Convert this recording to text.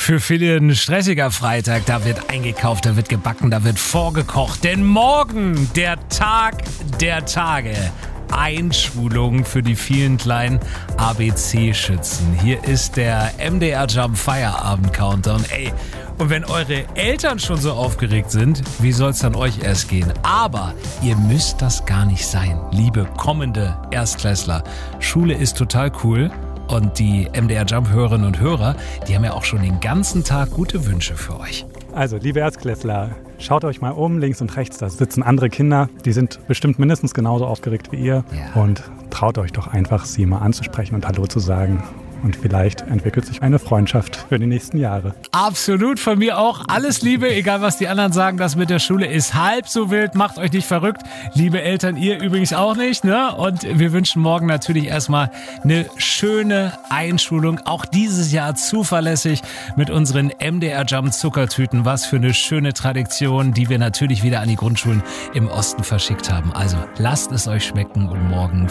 Für viele ein stressiger Freitag. Da wird eingekauft, da wird gebacken, da wird vorgekocht. Denn morgen der Tag der Tage. Einschulung für die vielen kleinen ABC-Schützen. Hier ist der MDR Jump Feierabend Countdown. Ey, und wenn eure Eltern schon so aufgeregt sind, wie soll es dann euch erst gehen? Aber ihr müsst das gar nicht sein, liebe kommende Erstklässler. Schule ist total cool. Und die MDR Jump-Hörerinnen und Hörer, die haben ja auch schon den ganzen Tag gute Wünsche für euch. Also, liebe Erstklässler, schaut euch mal um, links und rechts, da sitzen andere Kinder, die sind bestimmt mindestens genauso aufgeregt wie ihr. Ja. Und traut euch doch einfach, sie mal anzusprechen und Hallo zu sagen. Und vielleicht entwickelt sich eine Freundschaft für die nächsten Jahre. Absolut, von mir auch. Alles Liebe, egal was die anderen sagen, das mit der Schule ist halb so wild. Macht euch nicht verrückt. Liebe Eltern, ihr übrigens auch nicht, ne? Und wir wünschen morgen natürlich erstmal eine schöne Einschulung. Auch dieses Jahr zuverlässig mit unseren MDR Jump Zuckertüten. Was für eine schöne Tradition, die wir natürlich wieder an die Grundschulen im Osten verschickt haben. Also lasst es euch schmecken und morgen